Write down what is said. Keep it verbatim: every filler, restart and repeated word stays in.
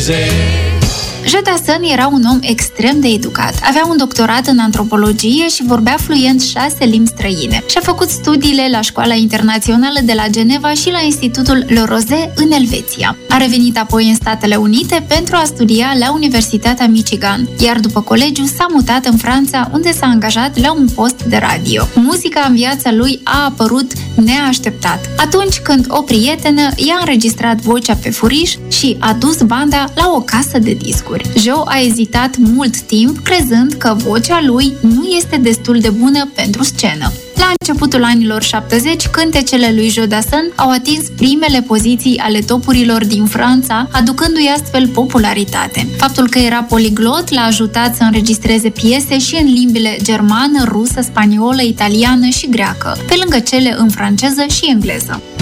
Jodassin era un om extrem de educat. Avea un doctorat în antropologie și vorbea fluent șase limbi străine. Și-a făcut studiile la Școala Internațională de la Geneva și la Institutul Le Rosey în Elveția. A revenit apoi în Statele Unite pentru a studia la Universitatea Michigan, iar după colegiu s-a mutat în Franța, unde s-a angajat la un post de radio. Muzica în viața lui a apărut neașteptat. Atunci când o prietenă i-a înregistrat vocea pe furiș și a dus banda la o casă de discuri. Joe a ezitat mult timp, crezând că vocea lui nu este destul de bună pentru scenă. La începutul anilor șaptezeci, cântecele lui Jodassin au atins primele poziții ale topurilor din Franța, aducându-i astfel popularitate. Faptul că era poliglot l-a ajutat să înregistreze piese și în limbile germană, rusă, spaniolă, italiană și greacă, pe lângă cele în franceză și engleză.